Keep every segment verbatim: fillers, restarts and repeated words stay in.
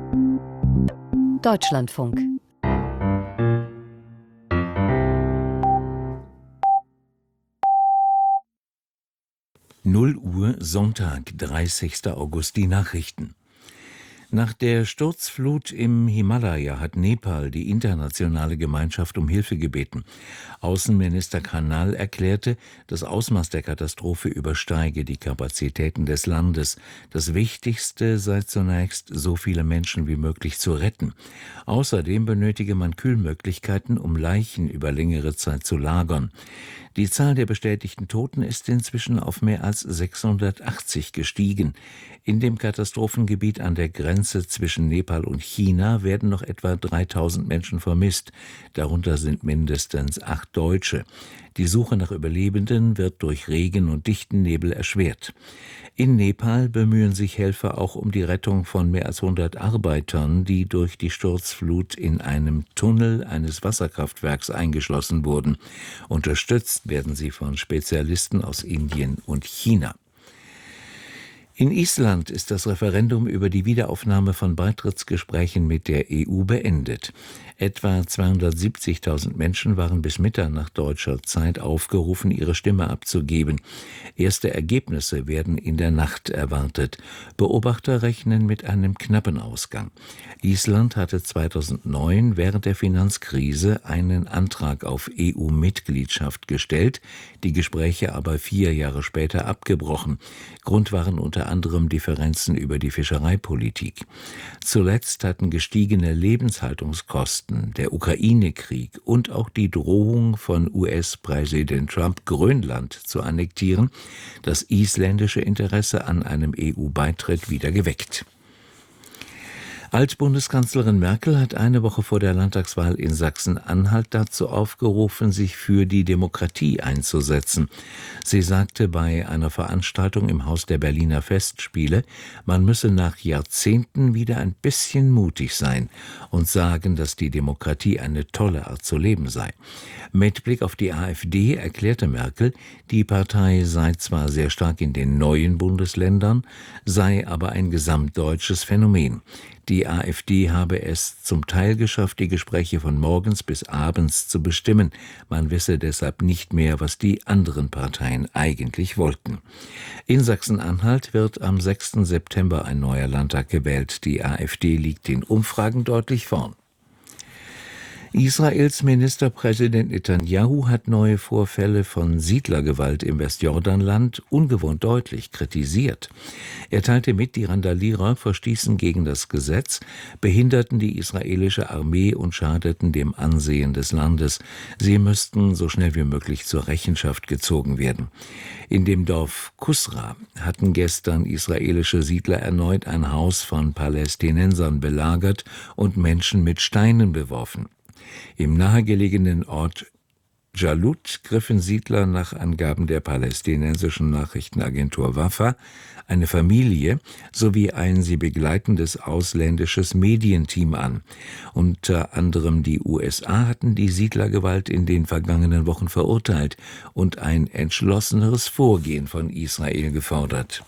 Deutschlandfunk. null Uhr, Sonntag, dreißigster August, die Nachrichten. Nach der Sturzflut im Himalaya hat Nepal die internationale Gemeinschaft um Hilfe gebeten. Außenminister Khanal erklärte, das Ausmaß der Katastrophe übersteige die Kapazitäten des Landes. Das Wichtigste sei zunächst, so viele Menschen wie möglich zu retten. Außerdem benötige man Kühlmöglichkeiten, um Leichen über längere Zeit zu lagern. Die Zahl der bestätigten Toten ist inzwischen auf mehr als sechshundertachtzig gestiegen. In dem Katastrophengebiet an der Grenze zwischen Nepal und China werden noch etwa dreitausend Menschen vermisst. Darunter sind mindestens acht Deutsche. Die Suche nach Überlebenden wird durch Regen und dichten Nebel erschwert. In Nepal bemühen sich Helfer auch um die Rettung von mehr als hundert Arbeitern, die durch die Sturzflut in einem Tunnel eines Wasserkraftwerks eingeschlossen wurden. Unterstützt werden sie von Spezialisten aus Indien und China. In Island ist das Referendum über die Wiederaufnahme von Beitrittsgesprächen mit der E U beendet. Etwa zweihundertsiebzigtausend Menschen waren bis Mitternacht deutscher Zeit aufgerufen, ihre Stimme abzugeben. Erste Ergebnisse werden in der Nacht erwartet. Beobachter rechnen mit einem knappen Ausgang. Island hatte zweitausendneun während der Finanzkrise einen Antrag auf E U-Mitgliedschaft gestellt, die Gespräche aber vier Jahre später abgebrochen. Grund waren unter anderem Differenzen über die Fischereipolitik. Zuletzt hatten gestiegene Lebenshaltungskosten, der Ukraine-Krieg und auch die Drohung von U S-Präsident Trump, Grönland zu annektieren, das isländische Interesse an einem E U-Beitritt wieder geweckt. Altbundeskanzlerin Merkel hat eine Woche vor der Landtagswahl in Sachsen-Anhalt dazu aufgerufen, sich für die Demokratie einzusetzen. Sie sagte bei einer Veranstaltung im Haus der Berliner Festspiele, man müsse nach Jahrzehnten wieder ein bisschen mutig sein und sagen, dass die Demokratie eine tolle Art zu leben sei. Mit Blick auf die AfD erklärte Merkel, die Partei sei zwar sehr stark in den neuen Bundesländern, sei aber ein gesamtdeutsches Phänomen. Die AfD habe es zum Teil geschafft, die Gespräche von morgens bis abends zu bestimmen. Man wisse deshalb nicht mehr, was die anderen Parteien eigentlich wollten. In Sachsen-Anhalt wird am sechsten September ein neuer Landtag gewählt. Die AfD liegt in Umfragen deutlich vorn. Israels Ministerpräsident Netanyahu hat neue Vorfälle von Siedlergewalt im Westjordanland ungewohnt deutlich kritisiert. Er teilte mit, die Randalierer verstießen gegen das Gesetz, behinderten die israelische Armee und schadeten dem Ansehen des Landes. Sie müssten so schnell wie möglich zur Rechenschaft gezogen werden. In dem Dorf Kusra hatten gestern israelische Siedler erneut ein Haus von Palästinensern belagert und Menschen mit Steinen beworfen. Im nahegelegenen Ort Jalut griffen Siedler nach Angaben der palästinensischen Nachrichtenagentur Wafa eine Familie sowie ein sie begleitendes ausländisches Medienteam an. Unter anderem die U S A hatten die Siedlergewalt in den vergangenen Wochen verurteilt und ein entschlosseneres Vorgehen von Israel gefordert.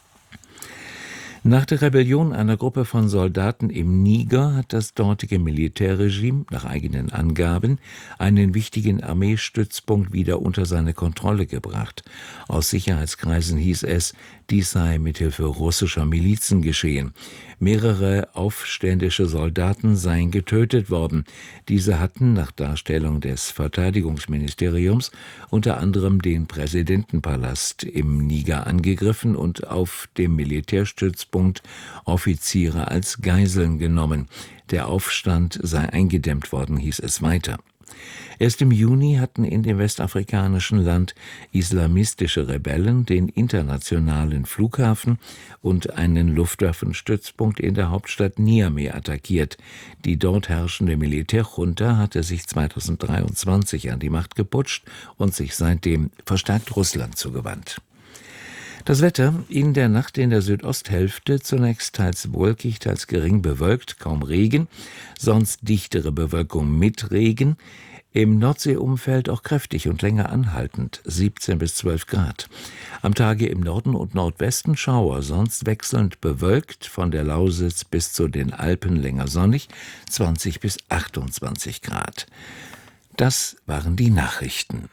Nach der Rebellion einer Gruppe von Soldaten im Niger hat das dortige Militärregime, nach eigenen Angaben, einen wichtigen Armeestützpunkt wieder unter seine Kontrolle gebracht. Aus Sicherheitskreisen hieß es, dies sei mithilfe russischer Milizen geschehen. Mehrere aufständische Soldaten seien getötet worden. Diese hatten, nach Darstellung des Verteidigungsministeriums, unter anderem den Präsidentenpalast im Niger angegriffen und auf dem Militärstützpunkt Offiziere als Geiseln genommen. Der Aufstand sei eingedämmt worden, hieß es weiter. Erst im Juni hatten in dem westafrikanischen Land islamistische Rebellen den internationalen Flughafen und einen Luftwaffenstützpunkt in der Hauptstadt Niamey attackiert. Die dort herrschende Militärjunta hatte sich zweitausenddreiundzwanzig an die Macht geputscht und sich seitdem verstärkt Russland zugewandt. Das Wetter: in der Nacht in der Südosthälfte zunächst teils wolkig, teils gering bewölkt, kaum Regen, sonst dichtere Bewölkung mit Regen. Im Nordseeumfeld auch kräftig und länger anhaltend, siebzehn bis zwölf Grad. Am Tage im Norden und Nordwesten Schauer, sonst wechselnd bewölkt, von der Lausitz bis zu den Alpen länger sonnig, zwanzig bis achtundzwanzig Grad. Das waren die Nachrichten.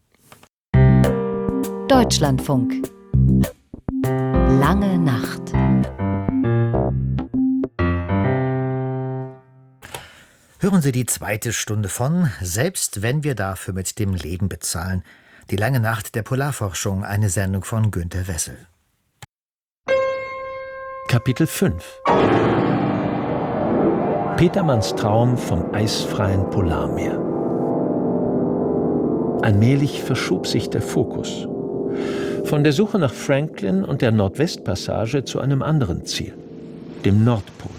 Deutschlandfunk. Lange Nacht. Hören Sie die zweite Stunde von Selbst wenn wir dafür mit dem Leben bezahlen. Die lange Nacht der Polarforschung, eine Sendung von Günter Wessel. Kapitel fünf. Petermanns Traum vom eisfreien Polarmeer. Allmählich verschob sich der Fokus. Von der Suche nach Franklin und der Nordwestpassage zu einem anderen Ziel, dem Nordpol.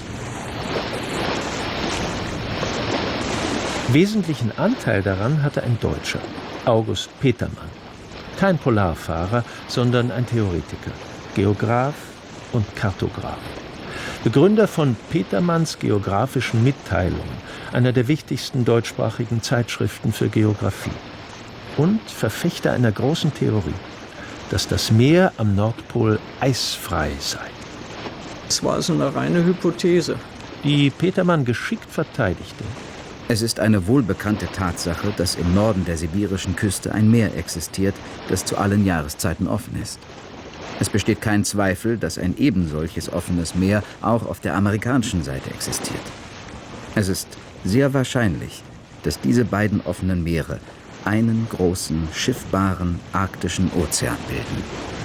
Wesentlichen Anteil daran hatte ein Deutscher, August Petermann. Kein Polarfahrer, sondern ein Theoretiker, Geograph und Kartograph. Begründer von Petermanns geografischen Mitteilungen, einer der wichtigsten deutschsprachigen Zeitschriften für Geographie. Und Verfechter einer großen Theorie, dass das Meer am Nordpol eisfrei sei. Es war so eine reine Hypothese, die Petermann geschickt verteidigte. Es ist eine wohlbekannte Tatsache, dass im Norden der sibirischen Küste ein Meer existiert, das zu allen Jahreszeiten offen ist. Es besteht kein Zweifel, dass ein ebensolches offenes Meer auch auf der amerikanischen Seite existiert. Es ist sehr wahrscheinlich, dass diese beiden offenen Meere einen großen, schiffbaren arktischen Ozean bilden.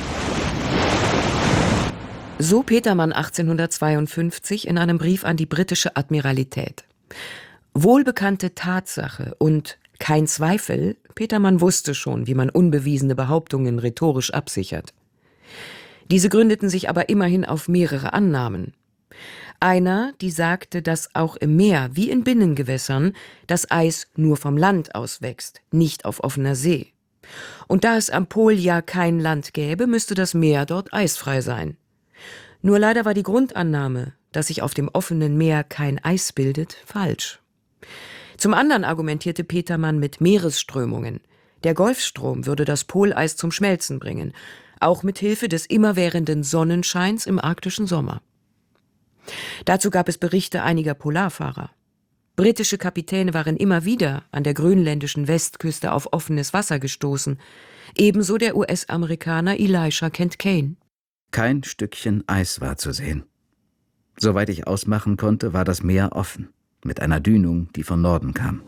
So Petermann achtzehnhundertzweiundfünfzig in einem Brief an die britische Admiralität. Wohlbekannte Tatsache und kein Zweifel, Petermann wusste schon, wie man unbewiesene Behauptungen rhetorisch absichert. Diese gründeten sich aber immerhin auf mehrere Annahmen. Einer, die sagte, dass auch im Meer wie in Binnengewässern das Eis nur vom Land aus wächst, nicht auf offener See. Und da es am Pol ja kein Land gäbe, müsste das Meer dort eisfrei sein. Nur leider war die Grundannahme, dass sich auf dem offenen Meer kein Eis bildet, falsch. Zum anderen argumentierte Petermann mit Meeresströmungen. Der Golfstrom würde das Poleis zum Schmelzen bringen, auch mit Hilfe des immerwährenden Sonnenscheins im arktischen Sommer. Dazu gab es Berichte einiger Polarfahrer. Britische Kapitäne waren immer wieder an der grönländischen Westküste auf offenes Wasser gestoßen, ebenso der U S-Amerikaner Elisha Kent Kane. Kein Stückchen Eis war zu sehen. Soweit ich ausmachen konnte, war das Meer offen, mit einer Dünung, die von Norden kam.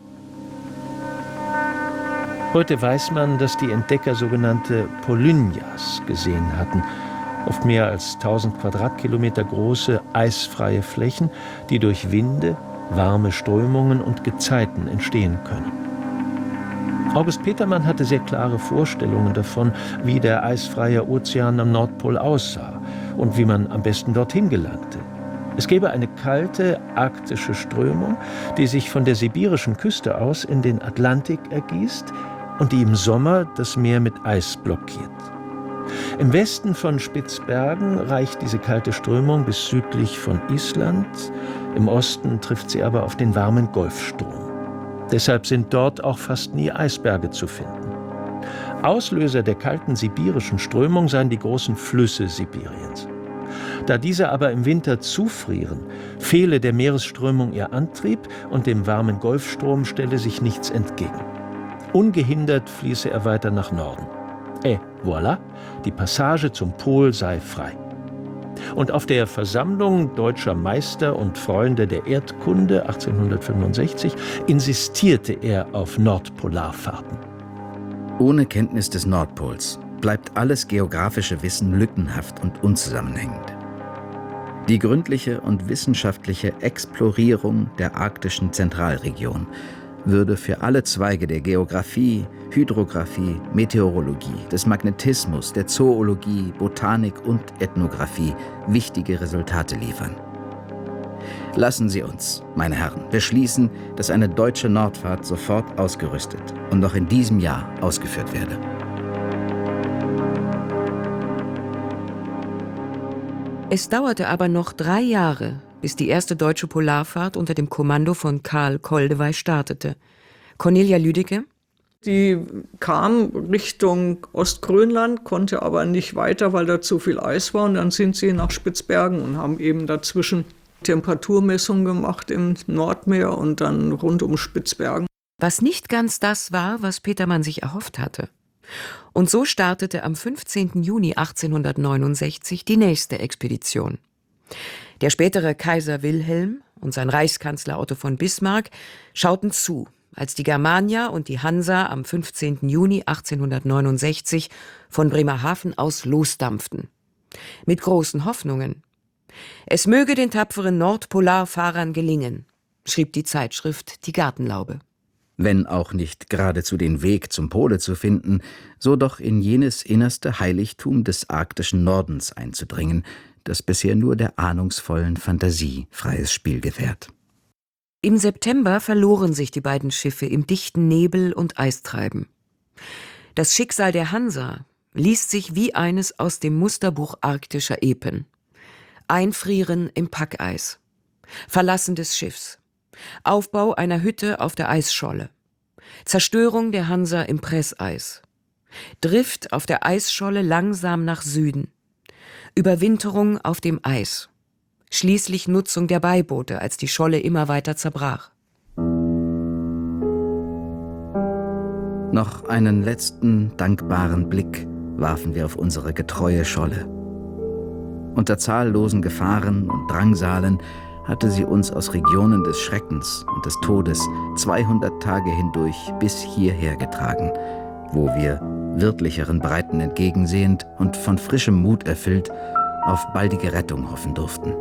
Heute weiß man, dass die Entdecker sogenannte Polynjas gesehen hatten, oft mehr als tausend Quadratkilometer große, eisfreie Flächen, die durch Winde, warme Strömungen und Gezeiten entstehen können. August Petermann hatte sehr klare Vorstellungen davon, wie der eisfreie Ozean am Nordpol aussah und wie man am besten dorthin gelangte. Es gäbe eine kalte, arktische Strömung, die sich von der sibirischen Küste aus in den Atlantik ergießt und die im Sommer das Meer mit Eis blockiert. Im Westen von Spitzbergen reicht diese kalte Strömung bis südlich von Island. Im Osten trifft sie aber auf den warmen Golfstrom. Deshalb sind dort auch fast nie Eisberge zu finden. Auslöser der kalten sibirischen Strömung seien die großen Flüsse Sibiriens. Da diese aber im Winter zufrieren, fehle der Meeresströmung ihr Antrieb und dem warmen Golfstrom stelle sich nichts entgegen. Ungehindert fließe er weiter nach Norden. Et voilà, die Passage zum Pol sei frei. Und auf der Versammlung deutscher Meister und Freunde der Erdkunde achtzehnhundertfünfundsechzig insistierte er auf Nordpolarfahrten. Ohne Kenntnis des Nordpols bleibt alles geografische Wissen lückenhaft und unzusammenhängend. Die gründliche und wissenschaftliche Explorierung der arktischen Zentralregion würde für alle Zweige der Geographie, Hydrographie, Meteorologie, des Magnetismus, der Zoologie, Botanik und Ethnographie wichtige Resultate liefern. Lassen Sie uns, meine Herren, beschließen, dass eine deutsche Nordfahrt sofort ausgerüstet und noch in diesem Jahr ausgeführt werde. Es dauerte aber noch drei Jahre, bis die erste deutsche Polarfahrt unter dem Kommando von Karl Koldewey startete. Cornelia Lüdecke. Die kam Richtung Ostgrönland, konnte aber nicht weiter, weil da zu viel Eis war. Und dann sind sie nach Spitzbergen und haben eben dazwischen Temperaturmessungen gemacht im Nordmeer und dann rund um Spitzbergen. Was nicht ganz das war, was Petermann sich erhofft hatte. Und so startete am fünfzehnten Juni achtzehnhundertneunundsechzig die nächste Expedition. Der spätere Kaiser Wilhelm und sein Reichskanzler Otto von Bismarck schauten zu, als die Germania und die Hansa am fünfzehnten Juni achtzehnhundertneunundsechzig von Bremerhaven aus losdampften. Mit großen Hoffnungen. Es möge den tapferen Nordpolarfahrern gelingen, schrieb die Zeitschrift Die Gartenlaube. Wenn auch nicht geradezu den Weg zum Pole zu finden, so doch in jenes innerste Heiligtum des arktischen Nordens einzudringen, das bisher nur der ahnungsvollen Fantasie freies Spiel gewährt. Im September verloren sich die beiden Schiffe im dichten Nebel und Eistreiben. Das Schicksal der Hansa liest sich wie eines aus dem Musterbuch arktischer Epen. Einfrieren im Packeis, Verlassen des Schiffs, Aufbau einer Hütte auf der Eisscholle, Zerstörung der Hansa im Presseis, Drift auf der Eisscholle langsam nach Süden, Überwinterung auf dem Eis, schließlich Nutzung der Beiboote, als die Scholle immer weiter zerbrach. Noch einen letzten dankbaren Blick warfen wir auf unsere getreue Scholle. Unter zahllosen Gefahren und Drangsalen hatte sie uns aus Regionen des Schreckens und des Todes zweihundert Tage hindurch bis hierher getragen, wo wir, wirtlicheren Breiten entgegensehend und von frischem Mut erfüllt, auf baldige Rettung hoffen durften.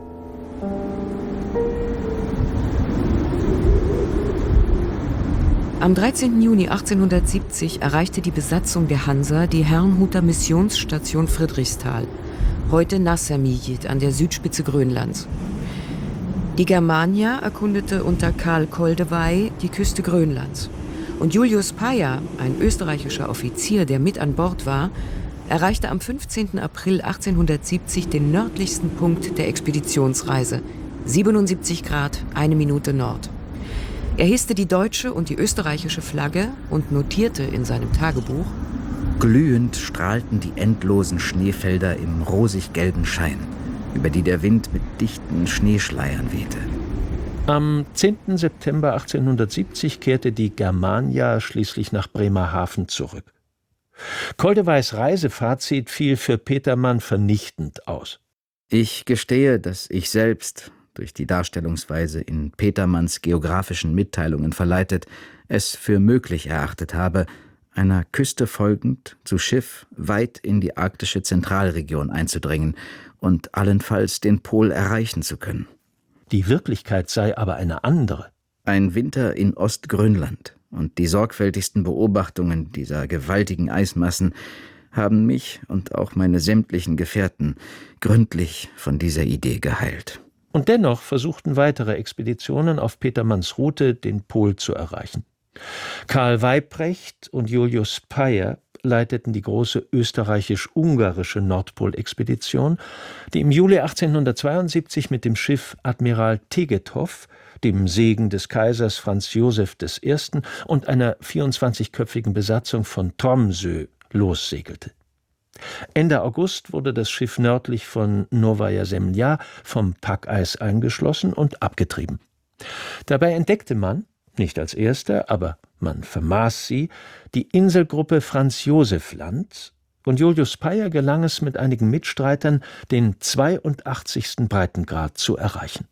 Am dreizehnten Juni achtzehnhundertsiebzig erreichte die Besatzung der Hansa die Herrnhuter Missionsstation Friedrichsthal, heute Nassamiyet an der Südspitze Grönlands. Die Germania erkundete unter Karl Koldewey die Küste Grönlands. Und Julius Payer, ein österreichischer Offizier, der mit an Bord war, erreichte am fünfzehnten April achtzehnhundertsiebzig den nördlichsten Punkt der Expeditionsreise, siebenundsiebzig Grad, eine Minute Nord. Er hisste die deutsche und die österreichische Flagge und notierte in seinem Tagebuch: Glühend strahlten die endlosen Schneefelder im rosig-gelben Schein, über die der Wind mit dichten Schneeschleiern wehte. Am zehnten September achtzehnhundertsiebzig kehrte die Germania schließlich nach Bremerhaven zurück. Koldeweys Reisefazit fiel für Petermann vernichtend aus. Ich gestehe, dass ich selbst, durch die Darstellungsweise in Petermanns geografischen Mitteilungen verleitet, es für möglich erachtet habe, einer Küste folgend zu Schiff weit in die arktische Zentralregion einzudringen und allenfalls den Pol erreichen zu können. Die Wirklichkeit sei aber eine andere. Ein Winter in Ostgrönland und die sorgfältigsten Beobachtungen dieser gewaltigen Eismassen haben mich und auch meine sämtlichen Gefährten gründlich von dieser Idee geheilt. Und dennoch versuchten weitere Expeditionen auf Petermanns Route, den Pol zu erreichen. Karl Weyprecht und Julius Payer leiteten die große österreichisch-ungarische Nordpolexpedition, die im Juli achtzehnhundertzweiundsiebzig mit dem Schiff Admiral Tegethoff, dem Segen des Kaisers Franz Joseph der Erste. und einer vierundzwanzigköpfigen Besatzung von Tromsø lossegelte. Ende August wurde das Schiff nördlich von Novaja Zemlja vom Packeis eingeschlossen und abgetrieben. Dabei entdeckte man, nicht als erster, aber man vermaß sie, die Inselgruppe Franz-Joseph-Land, und Julius Payer gelang es mit einigen Mitstreitern, den zweiundachtzigsten Breitengrad zu erreichen.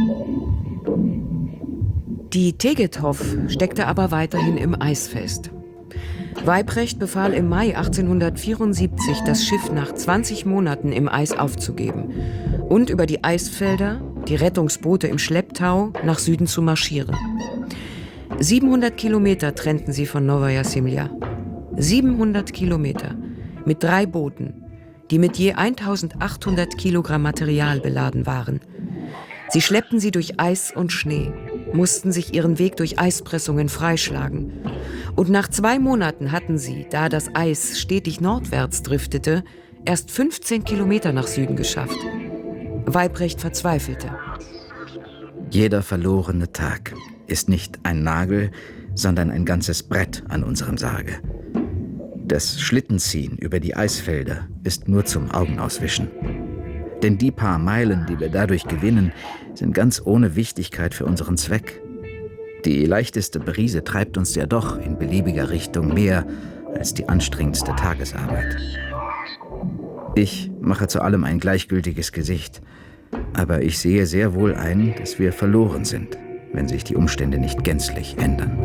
Die Tegethoff steckte aber weiterhin im Eis fest. Weyprecht befahl im Mai achtzehnhundertvierundsiebzig, das Schiff nach zwanzig Monaten im Eis aufzugeben und über die Eisfelder, die Rettungsboote im Schlepptau, nach Süden zu marschieren. siebenhundert Kilometer trennten sie von Novaja Zemlja. siebenhundert Kilometer mit drei Booten, die mit je eintausendachthundert Kilogramm Material beladen waren. Sie schleppten sie durch Eis und Schnee, mussten sich ihren Weg durch Eispressungen freischlagen. Und nach zwei Monaten hatten sie, da das Eis stetig nordwärts driftete, erst fünfzehn Kilometer nach Süden geschafft. Weyprecht verzweifelte. Jeder verlorene Tag ist nicht ein Nagel, sondern ein ganzes Brett an unserem Sarge. Das Schlittenziehen über die Eisfelder ist nur zum Augenauswischen. Denn die paar Meilen, die wir dadurch gewinnen, sind ganz ohne Wichtigkeit für unseren Zweck. Die leichteste Brise treibt uns ja doch in beliebiger Richtung mehr als die anstrengendste Tagesarbeit. Ich mache zu allem ein gleichgültiges Gesicht, aber ich sehe sehr wohl ein, dass wir verloren sind, wenn sich die Umstände nicht gänzlich ändern.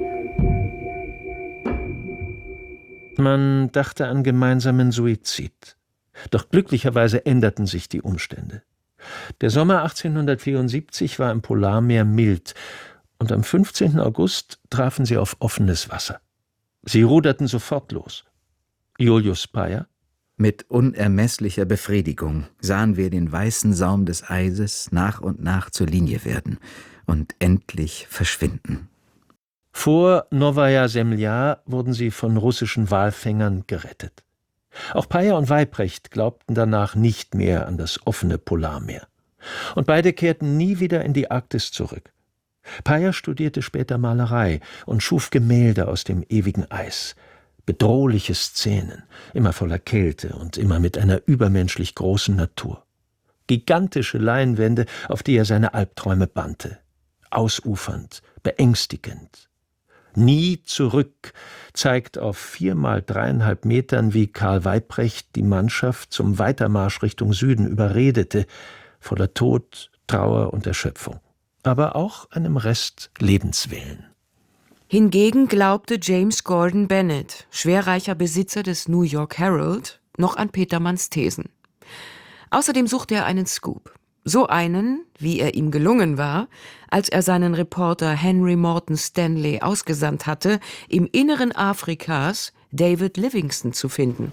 Man dachte an gemeinsamen Suizid. Doch glücklicherweise änderten sich die Umstände. Der Sommer achtzehnhundertvierundsiebzig war im Polarmeer mild und am fünfzehnten August trafen sie auf offenes Wasser. Sie ruderten sofort los. Julius Payer? Mit unermesslicher Befriedigung sahen wir den weißen Saum des Eises nach und nach zur Linie werden und endlich verschwinden. Vor Nowaja Semlja wurden sie von russischen Walfängern gerettet. Auch Payer und Weyprecht glaubten danach nicht mehr an das offene Polarmeer. Und beide kehrten nie wieder in die Arktis zurück. Payer studierte später Malerei und schuf Gemälde aus dem ewigen Eis. Bedrohliche Szenen, immer voller Kälte und immer mit einer übermenschlich großen Natur. Gigantische Leinwände, auf die er seine Albträume bannte. Ausufernd, beängstigend. Nie zurück zeigt auf viermal dreieinhalb Metern, wie Karl Weyprecht die Mannschaft zum Weitermarsch Richtung Süden überredete, voller Tod, Trauer und Erschöpfung, aber auch einem Rest Lebenswillen. Hingegen glaubte James Gordon Bennett, schwerreicher Besitzer des New York Herald, noch an Petermanns Thesen. Außerdem suchte er einen Scoop. So einen, wie er ihm gelungen war, als er seinen Reporter Henry Morton Stanley ausgesandt hatte, im Inneren Afrikas David Livingstone zu finden.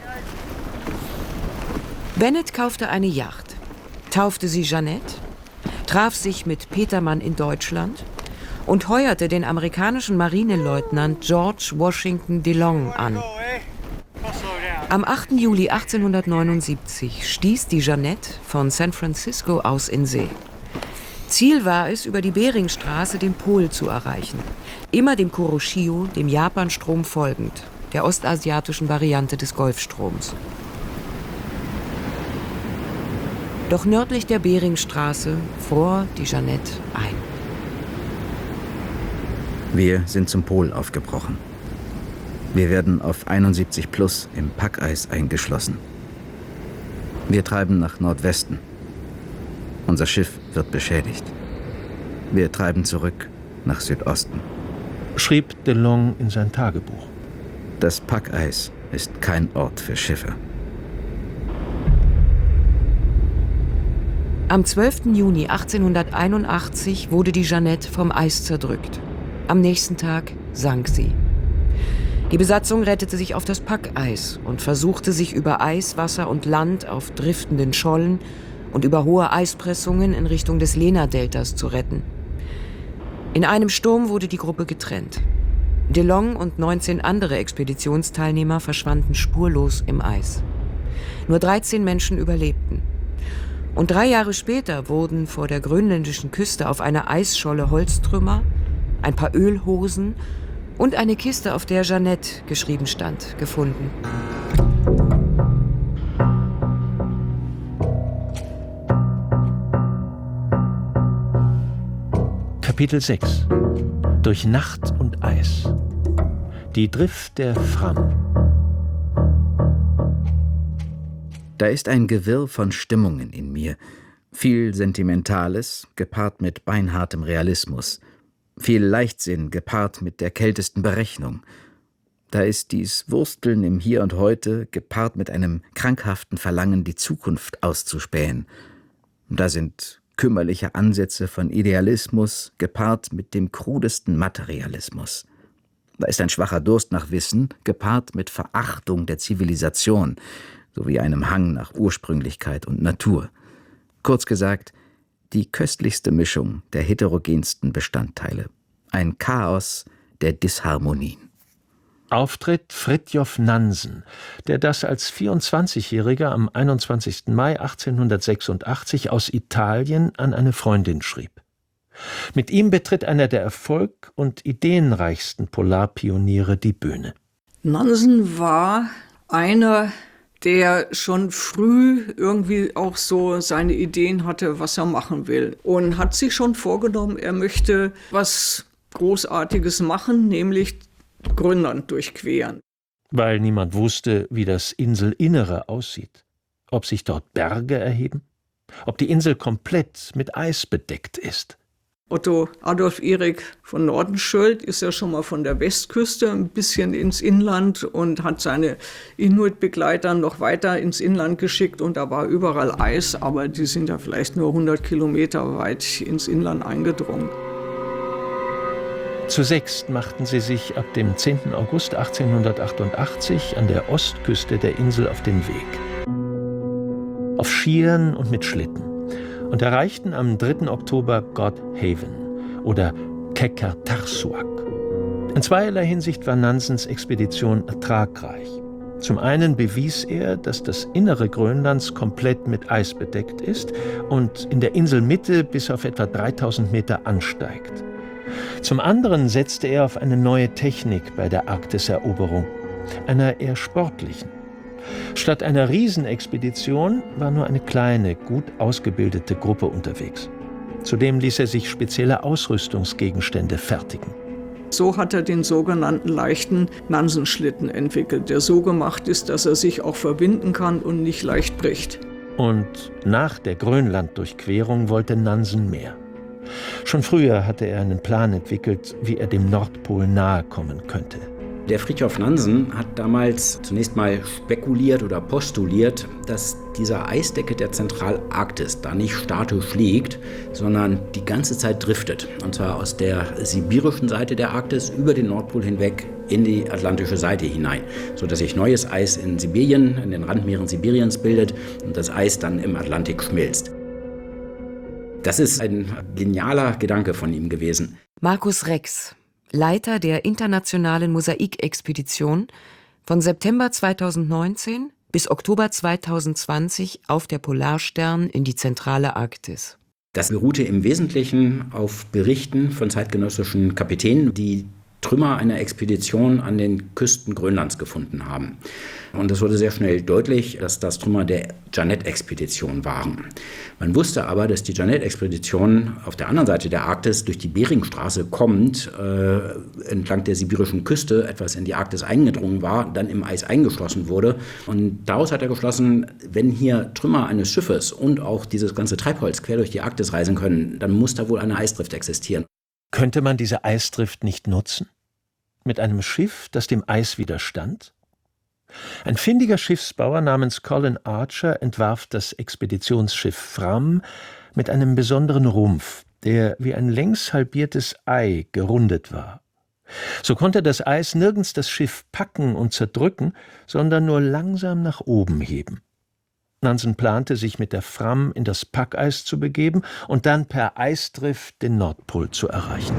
Bennett kaufte eine Yacht, taufte sie Jeannette, traf sich mit Petermann in Deutschland und heuerte den amerikanischen Marineleutnant George Washington DeLong an. Am achten Juli achtzehnhundertneunundsiebzig stieß die Jeannette von San Francisco aus in See. Ziel war es, über die Beringstraße den Pol zu erreichen, immer dem Kuroshio, dem Japanstrom folgend, der ostasiatischen Variante des Golfstroms. Doch nördlich der Beringstraße fror die Jeannette ein. Wir sind zum Pol aufgebrochen. Wir werden auf einundsiebzig plus im Packeis eingeschlossen. Wir treiben nach Nordwesten. Unser Schiff wird beschädigt. Wir treiben zurück nach Südosten. Schrieb DeLong in sein Tagebuch. Das Packeis ist kein Ort für Schiffe. Am zwölften Juni achtzehnhunderteinundachtzig wurde die Jeannette vom Eis zerdrückt. Am nächsten Tag sank sie. Die Besatzung rettete sich auf das Packeis und versuchte sich über Eis, Wasser und Land auf driftenden Schollen und über hohe Eispressungen in Richtung des Lena-Deltas zu retten. In einem Sturm wurde die Gruppe getrennt. DeLong und neunzehn andere Expeditionsteilnehmer verschwanden spurlos im Eis. Nur dreizehn Menschen überlebten. Und drei Jahre später wurden vor der grönländischen Küste auf einer Eisscholle Holztrümmer, ein paar Ölhosen und eine Kiste, auf der Jeannette geschrieben stand, gefunden. Kapitel sechs. Durch Nacht und Eis. Die Drift der Fram. Da ist ein Gewirr von Stimmungen in mir. Viel Sentimentales, gepaart mit beinhartem Realismus. Viel Leichtsinn, gepaart mit der kältesten Berechnung. Da ist dies Wursteln im Hier und Heute, gepaart mit einem krankhaften Verlangen, die Zukunft auszuspähen. Da sind kümmerliche Ansätze von Idealismus, gepaart mit dem krudesten Materialismus. Da ist ein schwacher Durst nach Wissen, gepaart mit Verachtung der Zivilisation, sowie einem Hang nach Ursprünglichkeit und Natur. Kurz gesagt, die köstlichste Mischung der heterogensten Bestandteile. Ein Chaos der Disharmonien. Auftritt Fridtjof Nansen, der das als vierundzwanzigjähriger am einundzwanzigsten Mai achtzehnhundertsechsundachtzig aus Italien an eine Freundin schrieb. Mit ihm betritt einer der erfolg- und ideenreichsten Polarpioniere die Bühne. Nansen war einer, der schon früh irgendwie auch so seine Ideen hatte, was er machen will. Und hat sich schon vorgenommen, er möchte was Großartiges machen, nämlich Grönland durchqueren. Weil niemand wusste, wie das Inselinnere aussieht. Ob sich dort Berge erheben, ob die Insel komplett mit Eis bedeckt ist. Otto Adolf Erik von Nordenskjöld ist ja schon mal von der Westküste ein bisschen ins Inland und hat seine Inuit-Begleiter noch weiter ins Inland geschickt. Und da war überall Eis, aber die sind ja vielleicht nur hundert Kilometer weit ins Inland eingedrungen. Zu sechst machten sie sich ab dem zehnten August achtzehnhundertachtundachtzig an der Ostküste der Insel auf den Weg. Auf Skiern und mit Schlitten. Und erreichten am dritten Oktober Godhaven oder Qeqertarsuaq. In zweierlei Hinsicht war Nansens Expedition ertragreich. Zum einen bewies er, dass das Innere Grönlands komplett mit Eis bedeckt ist und in der Inselmitte bis auf etwa dreitausend Meter ansteigt. Zum anderen setzte er auf eine neue Technik bei der Arktiseroberung, einer eher sportlichen. Statt einer Riesenexpedition war nur eine kleine, gut ausgebildete Gruppe unterwegs. Zudem ließ er sich spezielle Ausrüstungsgegenstände fertigen. So hat er den sogenannten leichten Nansenschlitten entwickelt, der so gemacht ist, dass er sich auch verwinden kann und nicht leicht bricht. Und nach der Grönlanddurchquerung wollte Nansen mehr. Schon früher hatte er einen Plan entwickelt, wie er dem Nordpol nahe kommen könnte. Der Fridtjof Nansen hat damals zunächst mal spekuliert oder postuliert, dass diese Eisdecke der Zentralarktis da nicht statisch liegt, sondern die ganze Zeit driftet. Und zwar aus der sibirischen Seite der Arktis über den Nordpol hinweg in die atlantische Seite hinein, sodass sich neues Eis in Sibirien, in den Randmeeren Sibiriens bildet und das Eis dann im Atlantik schmilzt. Das ist ein genialer Gedanke von ihm gewesen. Markus Rex, Leiter der internationalen Mosaikexpedition, von September zweitausendneunzehn bis Oktober zweitausendzwanzig auf der Polarstern in die zentrale Arktis. Das beruhte im Wesentlichen auf Berichten von zeitgenössischen Kapitänen, die Trümmer einer Expedition an den Küsten Grönlands gefunden haben. Und es wurde sehr schnell deutlich, dass das Trümmer der Jeannette-Expedition waren. Man wusste aber, dass die Jeannette-Expedition auf der anderen Seite der Arktis durch die Beringstraße kommend, äh, entlang der sibirischen Küste etwas in die Arktis eingedrungen war, dann im Eis eingeschlossen wurde. Und daraus hat er geschlossen, wenn hier Trümmer eines Schiffes und auch dieses ganze Treibholz quer durch die Arktis reisen können, dann muss da wohl eine Eisdrift existieren. Könnte man diese Eisdrift nicht nutzen? Mit einem Schiff, das dem Eis widerstand? Ein findiger Schiffsbauer namens Colin Archer entwarf das Expeditionsschiff Fram mit einem besonderen Rumpf, der wie ein längs halbiertes Ei gerundet war. So konnte das Eis nirgends das Schiff packen und zerdrücken, sondern nur langsam nach oben heben. Nansen plante, sich mit der Fram in das Packeis zu begeben und dann per Eisdrift den Nordpol zu erreichen.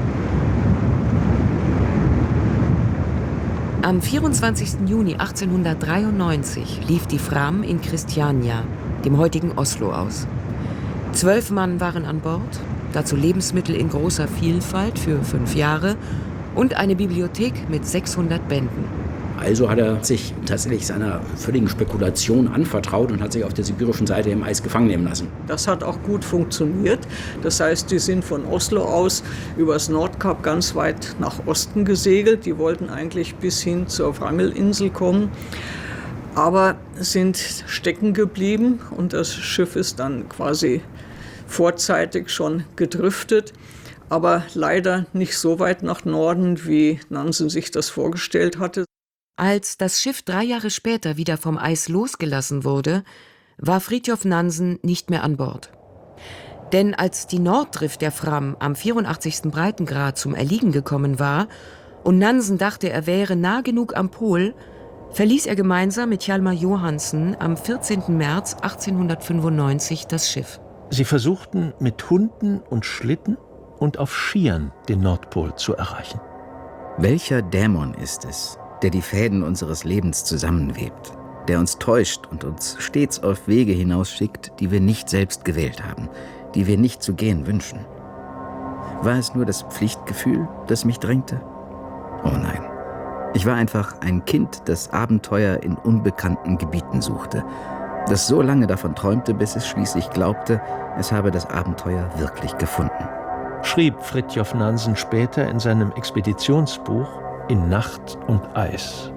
Am vierundzwanzigsten Juni achtzehnhundertdreiundneunzig lief die Fram in Christiania, dem heutigen Oslo, aus. Zwölf Mann waren an Bord, dazu Lebensmittel in großer Vielfalt für fünf Jahre und eine Bibliothek mit sechshundert Bänden. Also hat er sich tatsächlich seiner völligen Spekulation anvertraut und hat sich auf der sibirischen Seite im Eis gefangen nehmen lassen. Das hat auch gut funktioniert. Das heißt, die sind von Oslo aus übers Nordkap ganz weit nach Osten gesegelt. Die wollten eigentlich bis hin zur Wrangelinsel kommen, aber sind stecken geblieben und das Schiff ist dann quasi vorzeitig schon gedriftet. Aber leider nicht so weit nach Norden, wie Nansen sich das vorgestellt hatte. Als das Schiff drei Jahre später wieder vom Eis losgelassen wurde, war Fridtjof Nansen nicht mehr an Bord. Denn als die Norddrift der Fram am vierundachtzigsten Breitengrad zum Erliegen gekommen war und Nansen dachte, er wäre nah genug am Pol, verließ er gemeinsam mit Hjalmar Johansen am vierzehnten März achtzehnhundertfünfundneunzig das Schiff. Sie versuchten mit Hunden und Schlitten und auf Skiern den Nordpol zu erreichen. Welcher Dämon ist es, der die Fäden unseres Lebens zusammenwebt, der uns täuscht und uns stets auf Wege hinausschickt, die wir nicht selbst gewählt haben, die wir nicht zu gehen wünschen? War es nur das Pflichtgefühl, das mich drängte? Oh nein. Ich war einfach ein Kind, das Abenteuer in unbekannten Gebieten suchte, das so lange davon träumte, bis es schließlich glaubte, es habe das Abenteuer wirklich gefunden. Schrieb Fridtjof Nansen später in seinem Expeditionsbuch In Nacht und Eis.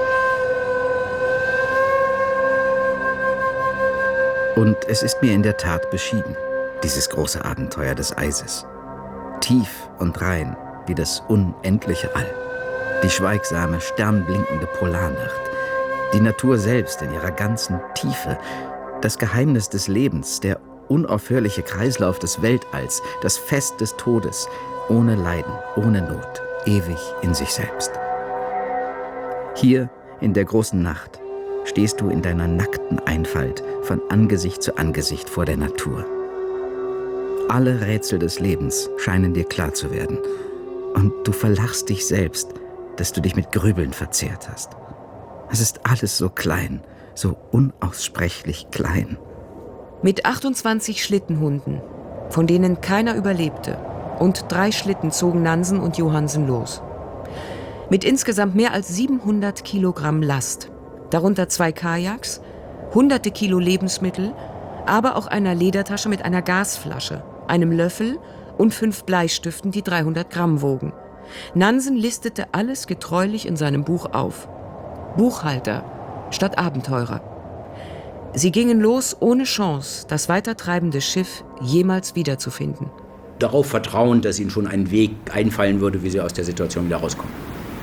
Und es ist mir in der Tat beschieden, dieses große Abenteuer des Eises. Tief und rein wie das unendliche All. Die schweigsame, sternblinkende Polarnacht. Die Natur selbst in ihrer ganzen Tiefe. Das Geheimnis des Lebens, der unaufhörliche Kreislauf des Weltalls, das Fest des Todes. Ohne Leiden, ohne Not, ewig in sich selbst. Hier in der großen Nacht stehst du in deiner nackten Einfalt von Angesicht zu Angesicht vor der Natur. Alle Rätsel des Lebens scheinen dir klar zu werden. Und du verlachst dich selbst, dass du dich mit Grübeln verzehrt hast. Es ist alles so klein, so unaussprechlich klein. Mit achtundzwanzig Schlittenhunden, von denen keiner überlebte, und drei Schlitten zogen Nansen und Johansen los. Mit insgesamt mehr als siebenhundert Kilogramm Last, darunter zwei Kajaks, hunderte Kilo Lebensmittel, aber auch einer Ledertasche mit einer Gasflasche, einem Löffel und fünf Bleistiften, die dreihundert Gramm wogen. Nansen listete alles getreulich in seinem Buch auf. Buchhalter statt Abenteurer. Sie gingen los ohne Chance, das weitertreibende Schiff jemals wiederzufinden. Darauf vertrauend, dass ihnen schon ein Weg einfallen würde, wie sie aus der Situation wieder rauskommen.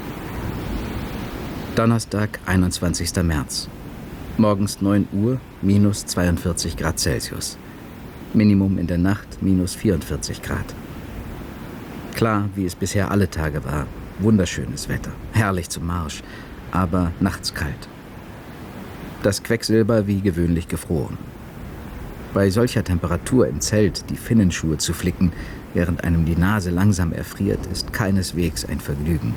Donnerstag, einundzwanzigster März. Morgens neun Uhr, minus zweiundvierzig Grad Celsius. Minimum in der Nacht, minus vierundvierzig Grad. Klar, wie es bisher alle Tage war. Wunderschönes Wetter, herrlich zum Marsch, aber nachts kalt. Das Quecksilber wie gewöhnlich gefroren. Bei solcher Temperatur im Zelt die Finnenschuhe zu flicken, während einem die Nase langsam erfriert, ist keineswegs ein Vergnügen.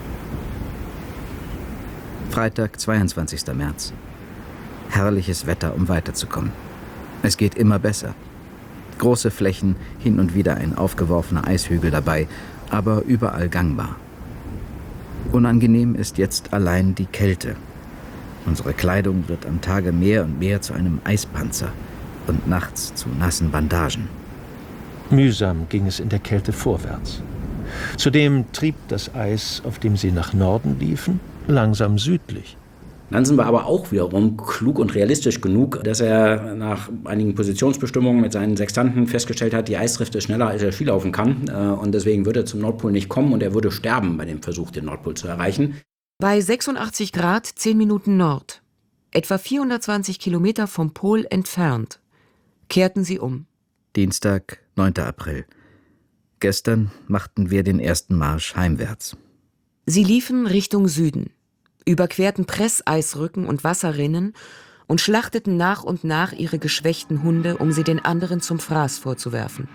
Freitag, zweiundzwanzigster März. Herrliches Wetter, um weiterzukommen. Es geht immer besser. Große Flächen, hin und wieder ein aufgeworfener Eishügel dabei, aber überall gangbar. Unangenehm ist jetzt allein die Kälte. Unsere Kleidung wird am Tage mehr und mehr zu einem Eispanzer und nachts zu nassen Bandagen. Mühsam ging es in der Kälte vorwärts. Zudem trieb das Eis, auf dem sie nach Norden liefen, langsam südlich. Nansen war aber auch wiederum klug und realistisch genug, dass er nach einigen Positionsbestimmungen mit seinen Sextanten festgestellt hat, die Eisdrift ist schneller, als er Skilaufen kann. Und deswegen würde er zum Nordpol nicht kommen und er würde sterben bei dem Versuch, den Nordpol zu erreichen. Bei sechsundachtzig Grad, zehn Minuten Nord, etwa vierhundertzwanzig Kilometer vom Pol entfernt, kehrten sie um. Dienstag, neunter April. Gestern machten wir den ersten Marsch heimwärts. Sie liefen Richtung Süden, überquerten Presseisrücken und Wasserrinnen und schlachteten nach und nach ihre geschwächten Hunde, um sie den anderen zum Fraß vorzuwerfen.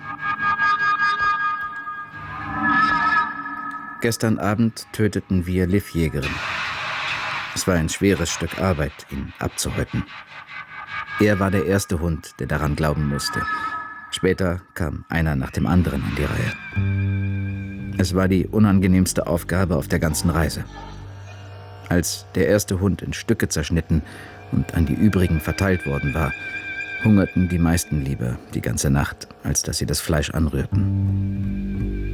Gestern Abend töteten wir Livjägerin. Es war ein schweres Stück Arbeit, ihn abzuhäuten. Er war der erste Hund, der daran glauben musste. Später kam einer nach dem anderen an die Reihe. Es war die unangenehmste Aufgabe auf der ganzen Reise. Als der erste Hund in Stücke zerschnitten und an die übrigen verteilt worden war, hungerten die meisten lieber die ganze Nacht, als dass sie das Fleisch anrührten.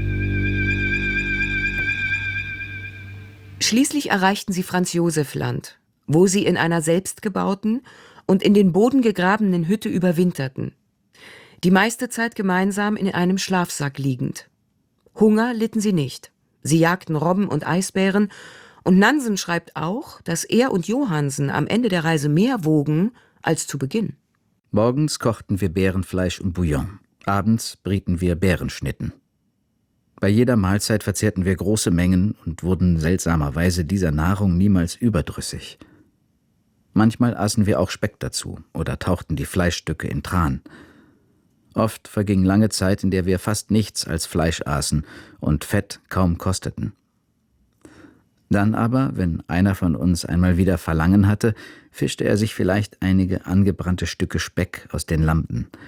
Schließlich erreichten sie Franz-Josef-Land, wo sie in einer selbstgebauten und in den Boden gegrabenen Hütte überwinterten. Die meiste Zeit gemeinsam in einem Schlafsack liegend. Hunger litten sie nicht. Sie jagten Robben und Eisbären, und Nansen schreibt auch, dass er und Johansen am Ende der Reise mehr wogen als zu Beginn. Morgens kochten wir Bärenfleisch und Bouillon. Abends brieten wir Bärenschnitten. Bei jeder Mahlzeit verzehrten wir große Mengen und wurden seltsamerweise dieser Nahrung niemals überdrüssig. Manchmal aßen wir auch Speck dazu oder tauchten die Fleischstücke in Tran. Oft verging lange Zeit, in der wir fast nichts als Fleisch aßen und Fett kaum kosteten. Dann aber, wenn einer von uns einmal wieder Verlangen hatte, fischte er sich vielleicht einige angebrannte Stücke Speck aus den Lampen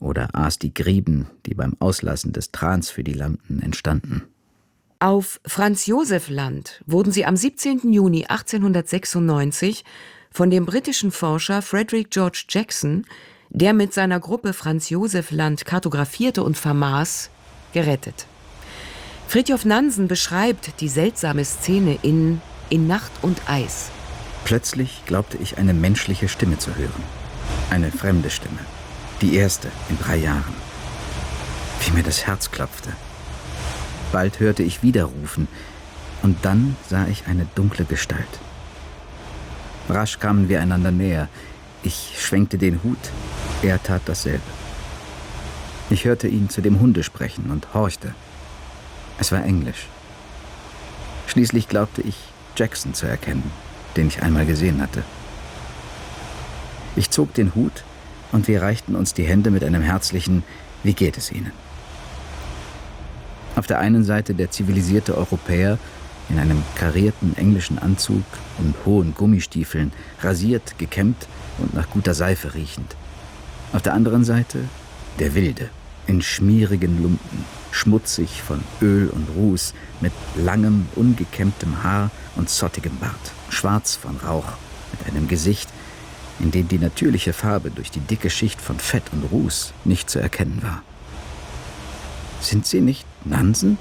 oder aß die Grieben, die beim Auslassen des Trans für die Lampen entstanden. Auf Franz-Joseph-Land wurden sie am siebzehnten Juni achtzehnhundertsechsundneunzig von dem britischen Forscher Frederick George Jackson, der mit seiner Gruppe Franz-Joseph-Land kartografierte und vermaß, gerettet. Fridtjof Nansen beschreibt die seltsame Szene in In Nacht und Eis. Plötzlich glaubte ich, eine menschliche Stimme zu hören. Eine fremde Stimme. Die erste in drei Jahren. Wie mir das Herz klopfte. Bald hörte ich wieder rufen, und dann sah ich eine dunkle Gestalt. Rasch kamen wir einander näher. Ich schwenkte den Hut, er tat dasselbe. Ich hörte ihn zu dem Hunde sprechen und horchte. Es war Englisch. Schließlich glaubte ich, Jackson zu erkennen, den ich einmal gesehen hatte. Ich zog den Hut und wir reichten uns die Hände mit einem herzlichen »Wie geht es Ihnen?« Auf der einen Seite der zivilisierte Europäer in einem karierten englischen Anzug und hohen Gummistiefeln, rasiert, gekämmt und nach guter Seife riechend. Auf der anderen Seite der Wilde, in schmierigen Lumpen, schmutzig von Öl und Ruß, mit langem, ungekämmtem Haar und zottigem Bart, schwarz von Rauch, mit einem Gesicht, in dem die natürliche Farbe durch die dicke Schicht von Fett und Ruß nicht zu erkennen war. »Sind Sie nicht Nansen?«